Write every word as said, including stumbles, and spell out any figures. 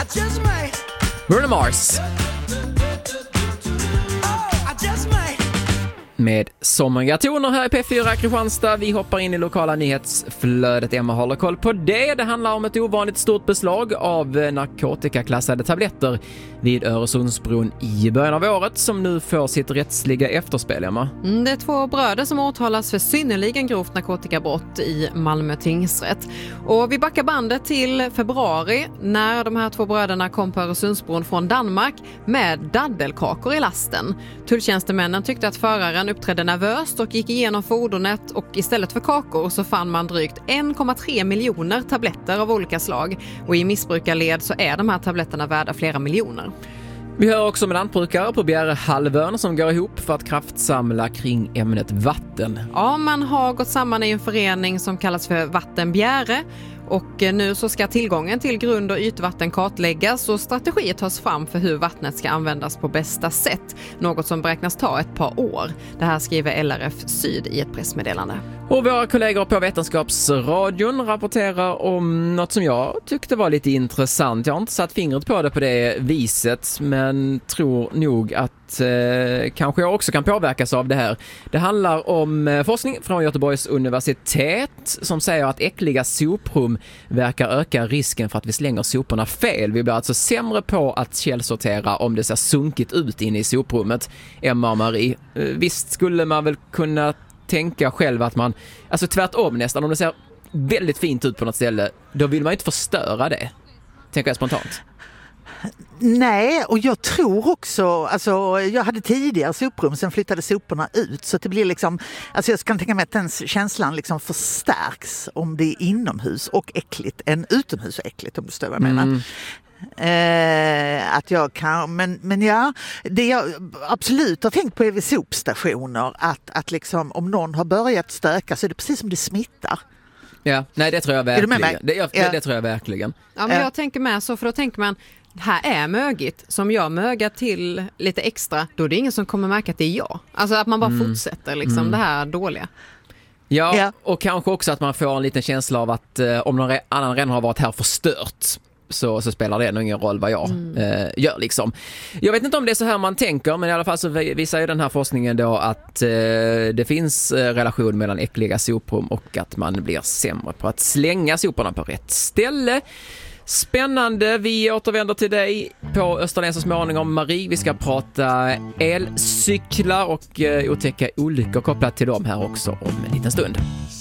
Bruno Mars med somriga toner här i P fyra Kristianstad. Vi hoppar in i lokala nyhetsflödet. Emma håller koll på det. Det handlar om ett ovanligt stort beslag av narkotikaklassade tabletter vid Öresundsbron i början av året som nu får sitt rättsliga efterspel, Emma. Mm, det är två bröder som åtalas för synnerligen grovt narkotikabrott i Malmö tingsrätt. Och vi backar bandet till februari när de här två bröderna kom på Öresundsbron från Danmark med daddelkakor i lasten. Tulltjänstemännen tyckte att föraren uppträdde nervöst och gick igenom fordonet, och istället för kakor så fann man drygt en komma tre miljoner tabletter av olika slag, och i missbrukarled så är de här tabletterna värda flera miljoner. Vi hör också med lantbrukare på Bjärehalvön som går ihop för att kraftsamla kring ämnet vatten. Ja, man har gått samman i en förening som kallas för Vatten Bjäre. Och nu så ska tillgången till grund- och ytvatten kartläggas och strategier tas fram för hur vattnet ska användas på bästa sätt. Något som beräknas ta ett par år. Det här skriver L R F Syd i ett pressmeddelande. Och våra kollegor på Vetenskapsradion rapporterar om något som jag tyckte var lite intressant. Jag har inte satt fingret på det på det viset, men tror nog att eh, kanske jag också kan påverkas av det här. Det handlar om eh, forskning från Göteborgs universitet som säger att äckliga soprum verkar öka risken för att vi slänger soporna fel. Vi blir alltså sämre på att källsortera om det ser sunkigt ut inne i soprummet. Emma och Marie, eh, visst skulle man väl kunna tänka själv att man, alltså tvärtom nästan, om det ser väldigt fint ut på något ställe, då vill man inte förstöra det. Tänker jag spontant. Nej, och jag tror också, alltså jag hade tidigare soprum, sen flyttade soporna ut, så det blir liksom, alltså jag kan tänka mig att den känslan liksom förstärks om det är inomhus och äckligt än utomhus och äckligt, om du förstår vad jag menar. Mm. Eh, att jag kan, men, men ja, det jag absolut har tänkt på är vid sopstationer att, att liksom, om någon har börjat stöka så är det precis som det smittar. Ja, nej det tror jag verkligen. Det, jag, ja. det, det tror jag verkligen. Ja, men jag tänker med så, för då tänker man, här är mögigt, som jag mögar till lite extra, då är det ingen som kommer märka att det är jag. Alltså att man bara mm. fortsätter liksom mm. det här dåliga. Ja, ja, och kanske också att man får en liten känsla av att eh, om någon annan redan har varit här förstört, så, så spelar det nog ingen roll vad jag mm. eh, gör liksom. Jag vet inte om det är så här man tänker, men i alla fall så visar ju den här forskningen då att eh, det finns eh, relation mellan äckliga soprum och att man blir sämre på att slänga soporna på rätt ställe. Spännande, vi återvänder till dig på Österlen så småningom, Marie. Vi ska prata elcyklar och eh, otäcka olyckor kopplat till dem här också om en liten stund.